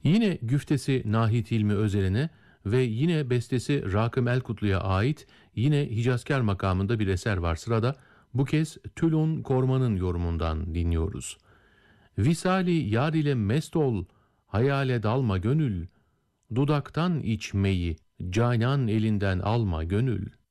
Yine güftesi Nahit Hilmi Özel'ine ve yine bestesi Rakım Elkutlu'ya ait yine Hicazkar makamında bir eser var sırada. Bu kez Tülun Korman'ın yorumundan dinliyoruz. Visali yar ile mest ol, hayale dalma gönül, dudaktan içmeyi, canan elinden alma gönül.